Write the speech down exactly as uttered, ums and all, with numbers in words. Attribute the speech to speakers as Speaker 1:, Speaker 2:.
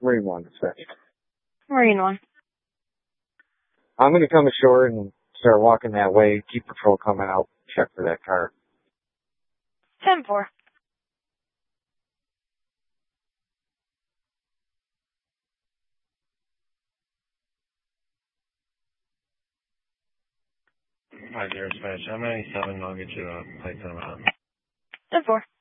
Speaker 1: Marine one, dispatch.
Speaker 2: Marine one.
Speaker 1: I'm going to come ashore and start walking that way. Keep patrol coming out. Check for that car.
Speaker 2: ten four.
Speaker 3: Five zero dispatch. I'm ninety-seven. I'll get you the plate time out.
Speaker 2: ten four.